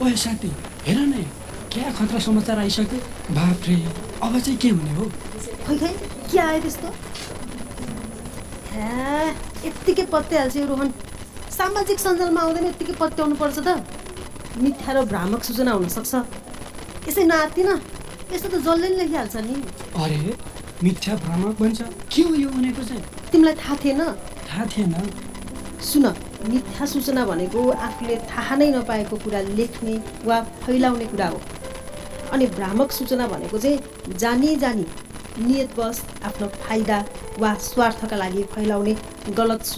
ओए साथी हेर न क्या खतरा समाचार आइसक्यो बाप रे अब चाहिँ के हुने हो खै खै के आयो त्यस्तो यत्तिकै पत्याइहाल्छ यो रोहन सामाजिक सञ्जालमा आउँदैन यत्तिकै पत्याउनु पर्छ त मिथ्या र भ्रामक सूचना हुनसक्छ यसै नआत्तिन यस्तो त जसले नि लेखिहाल्छ नि अरे मिथ्या भ्रामक भन्छ के हो यो भनेको चाहिँ तिमीलाई थाहा थिएन सुन मिथ्या सूचना भनेको आफूले थाहा नै नपाएको कुरा लेख्ने वा फैलाउने कुरा हो अनि भ्रामक सूचना भनेको चाहिँ जानी नियतवश आफ्नो फाइदा वा स्वार्थका लागि फैलाउने गलत